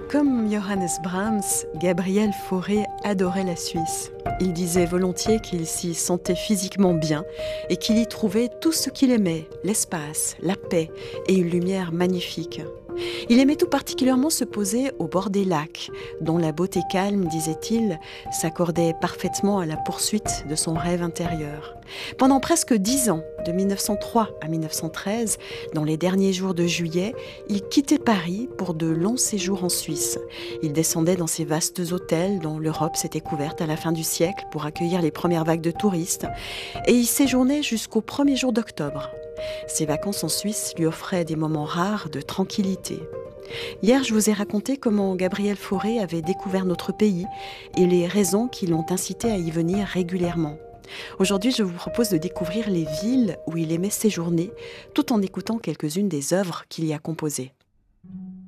Comme Johannes Brahms, Gabriel Fauré adorait la Suisse. Il disait volontiers qu'il s'y sentait physiquement bien et qu'il y trouvait tout ce qu'il aimait, l'espace, la paix et une lumière magnifique. Il aimait tout particulièrement se poser au bord des lacs, dont la beauté calme, disait-il, s'accordait parfaitement à la poursuite de son rêve intérieur. Pendant presque 10 ans, de 1903 à 1913, dans les derniers jours de juillet, il quittait Paris pour de longs séjours en Suisse. Il descendait dans ces vastes hôtels dont l'Europe s'était couverte à la fin du siècle pour accueillir les premières vagues de touristes, et y séjournait jusqu'au premier jour d'octobre. Ses vacances en Suisse lui offraient des moments rares de tranquillité. Hier, je vous ai raconté comment Gabriel Fauré avait découvert notre pays et les raisons qui l'ont incité à y venir régulièrement. Aujourd'hui, je vous propose de découvrir les villes où il aimait séjourner, tout en écoutant quelques-unes des œuvres qu'il y a composées.